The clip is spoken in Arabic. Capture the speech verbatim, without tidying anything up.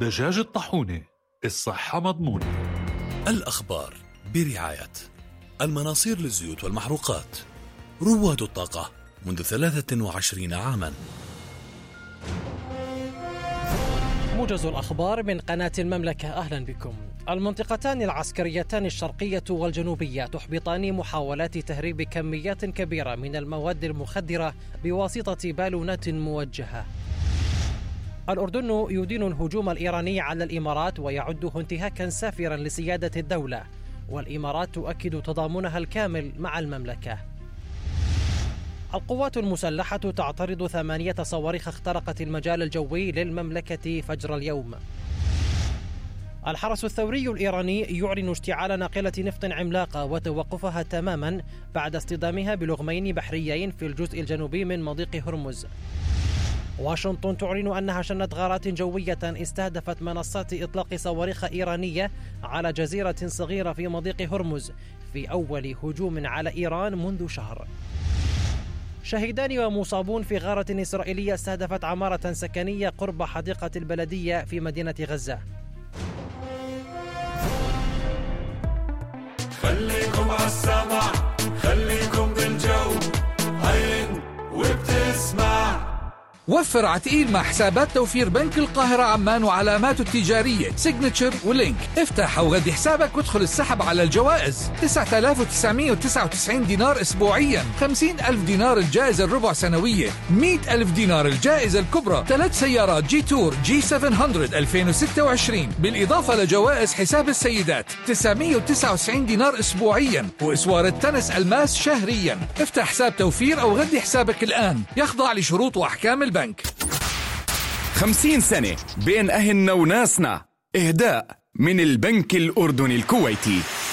دجاج الطاحونة، الصحة مضمونة. الأخبار برعاية المناصير للزيوت والمحروقات، رواد الطاقة منذ ثلاثة وعشرين عاما. موجز الأخبار من قناة المملكة، أهلا بكم. المنطقتان العسكريتان الشرقية والجنوبية تحبطان محاولات تهريب كميات كبيرة من المواد المخدرة بواسطة بالونات موجهة. الأردن يدين الهجوم الإيراني على الإمارات ويعده انتهاكا سافرا لسيادة الدولة، والإمارات تؤكد تضامنها الكامل مع المملكة. القوات المسلحة تعترض ثمانية صواريخ اخترقت المجال الجوي للمملكة فجر اليوم. الحرس الثوري الإيراني يعلن اشتعال ناقلة نفط عملاقة وتوقفها تماما بعد اصطدامها بلغمين بحريين في الجزء الجنوبي من مضيق هرمز. واشنطن تعلن أنها شنت غارات جوية استهدفت منصات إطلاق صواريخ إيرانية على جزيرة صغيرة في مضيق هرمز في أول هجوم على إيران منذ شهر. شهيدان ومصابون في غارة إسرائيلية استهدفت عمارة سكنية قرب حديقة البلدية في مدينة غزة. خليكم عالسمع، خليكم بالجو، هين وبتسمع. وفر عتقيل مع حسابات توفير بنك القاهرة عمان وعلاماته التجارية سيجنتشر ولينك. افتح أو غدي حسابك وادخل السحب على الجوائز. تسعة آلاف وتسعمائة وتسعة وتسعين دينار أسبوعيا، خمسين ألف دينار الجائزة الربع سنوية، مئة ألف دينار الجائزة الكبرى، ثلاث سيارات جي تور جي سبعمائة ألفين وستة وعشرين، بالإضافة لجوائز حساب السيدات تسعمائة وتسعة وتسعين دينار أسبوعيا، وإسوار التنس الماس شهريا. افتح حساب توفير أو غدي حسابك الآن، يخضع لشروط وأحكام البنك. خمسين سنة بين أهلنا وناسنا، إهداء من البنك الأردني الكويتي.